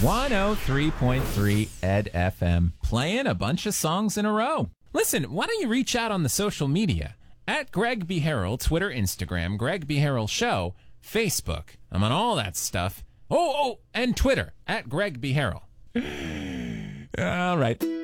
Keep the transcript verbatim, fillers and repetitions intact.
one oh three point three Ed F M, playing a bunch of songs in a row. Listen, why don't you reach out on the social media? At Greg B. Harrell, Twitter, Instagram, Greg B. Harrell Show, Facebook. I'm on all that stuff. Oh, oh, and Twitter, at Greg B. Harrell. All right.